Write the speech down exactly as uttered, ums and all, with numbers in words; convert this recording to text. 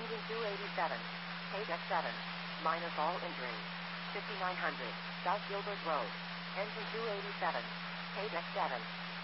Engine two eighty-seven. Page X seven. Minus all injuries. fifty-nine hundred. South Gilbert Road. Engine two eighty-seven. Page X seven.